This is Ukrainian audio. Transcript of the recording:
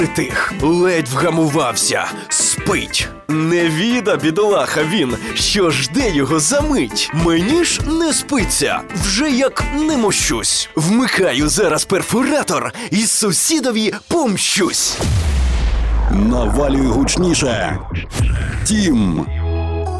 Тих, ледь вгамувався, спить. Не віда, бідолаха він, що жде його за мить. Мені ж не спиться, вже як не мощусь. Вмикаю зараз перфоратор і сусідові помщусь. Навалюй гучніше. Тім.